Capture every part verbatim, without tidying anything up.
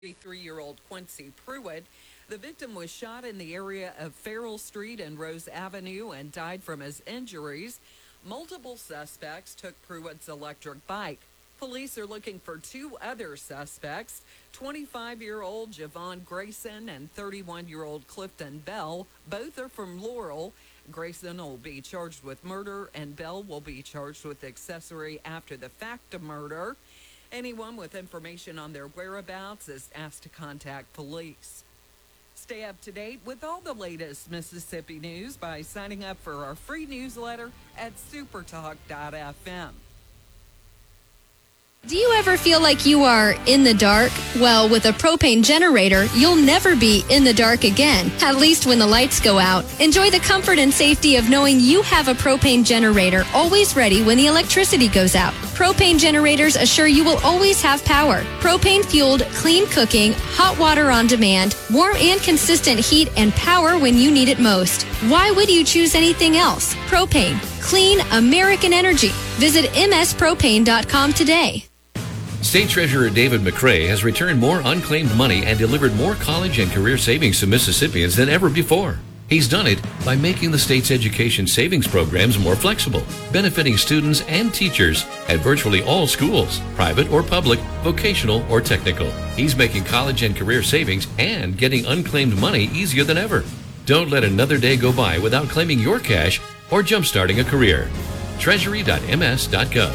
thirty-three-year-old Quincy Pruitt. The victim was shot in the area of Farrell Street and Rose Avenue and died from his injuries. Multiple suspects took Pruitt's electric bike. Police are looking for two other suspects, twenty-five-year-old Javon Grayson and thirty-one-year-old Clifton Bell. Both are from Laurel. Grayson will be charged with murder, and Bell will be charged with accessory after the fact of murder. Anyone with information on their whereabouts is asked to contact police. Stay up to date with all the latest Mississippi news by signing up for our free newsletter at supertalk dot f m. Do you ever feel like you are in the dark? Well, with a propane generator, you'll never be in the dark again, at least when the lights go out. Enjoy the comfort and safety of knowing you have a propane generator always ready when the electricity goes out. Propane generators assure you will always have power. Propane-fueled, clean cooking, hot water on demand, warm and consistent heat and power when you need it most. Why would you choose anything else? Propane. Clean American energy. Visit m s propane dot com today. State Treasurer David McRae has returned more unclaimed money and delivered more college and career savings to Mississippians than ever before. He's done it by making the state's education savings programs more flexible, benefiting students and teachers at virtually all schools, private or public, vocational or technical. He's making college and career savings and getting unclaimed money easier than ever. Don't let another day go by without claiming your cash or jumpstarting a career. treasury dot m s dot gov.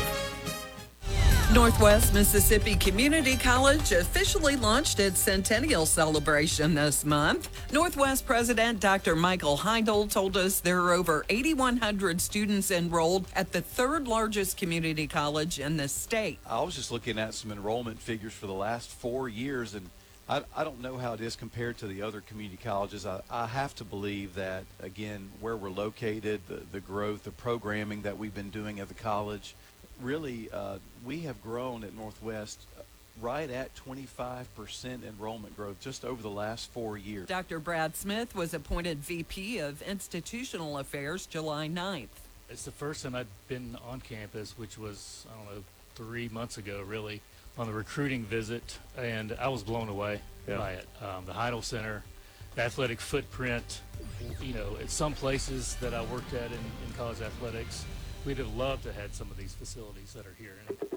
Northwest Mississippi Community College officially launched its centennial celebration this month. Northwest President Doctor Michael Heindel told us there are over eighty-one hundred students enrolled at the third largest community college in the state. I was just looking at some enrollment figures for the last four years, and I, I don't know how it is compared to the other community colleges. I, I have to believe that, again, where we're located, the, the growth, the programming that we've been doing at the college, really, uh, we have grown at Northwest right at twenty-five percent enrollment growth just over the last four years. Doctor Brad Smith was appointed V P of Institutional Affairs July ninth. It's the first time I've been on campus, which was, I don't know, three months ago, really, on the recruiting visit, and I was blown away yeah. by it. Um, the Heindel Center, the athletic footprint, you know, at some places that I worked at in, in college athletics, we'd have loved to have had some of these facilities that are here.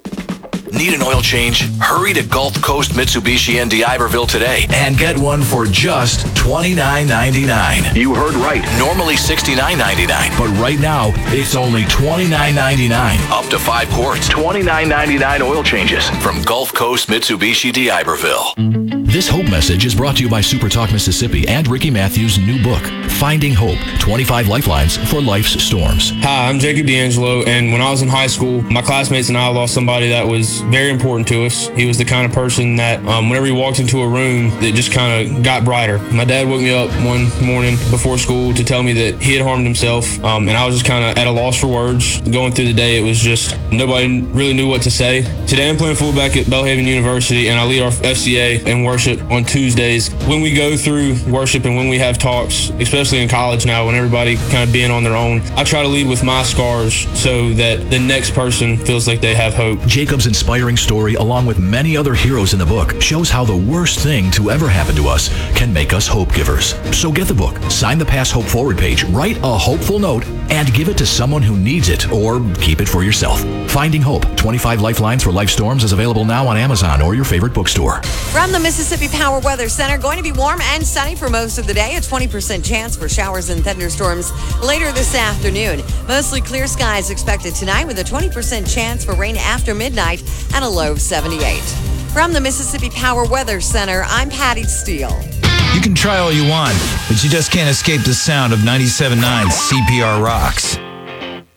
Need an oil change? Hurry to Gulf Coast Mitsubishi in D'Iberville today and get one for just twenty-nine ninety-nine. You heard right. Normally sixty-nine ninety-nine, but right now it's only twenty-nine ninety-nine. Up to five quarts. twenty-nine ninety-nine oil changes from Gulf Coast Mitsubishi D'Iberville. This Hope message is brought to you by SuperTalk Mississippi and Ricky Matthews' new book, Finding Hope, twenty-five Lifelines for Life's Storms. Hi, I'm Jacob D'Angelo, and when I was in high school, my classmates and I lost somebody that was very important to us. He was the kind of person that um, whenever he walked into a room, it just kind of got brighter. My dad woke me up one morning before school to tell me that he had harmed himself, um, and I was just kind of at a loss for words. Going through the day, it was just nobody really knew what to say. Today, I'm playing fullback at Belhaven University, and I lead our F C A in worship on Tuesdays. When we go through worship and when we have talks, especially in college now, when everybody kind of being on their own, I try to lead with my scars so that the next person feels like they have hope. Jacob's inspiring story, along with many other heroes in the book, shows how the worst thing to ever happen to us can make us hope givers. So get the book, sign the Pass Hope Forward page, write a hopeful note, and give it to someone who needs it, or keep it for yourself. Finding Hope, twenty-five Lifelines for Life Storms is available now on Amazon or your favorite bookstore. From the Mississippi Power Weather Center, going to be warm and sunny for most of the day. A twenty percent chance for showers and thunderstorms later this afternoon. Mostly clear skies expected tonight with a twenty percent chance for rain after midnight and a low of seventy-eight. From the Mississippi Power Weather Center, I'm Patty Steele. You can try all you want, but you just can't escape the sound of ninety-seven point nine C P R Rocks.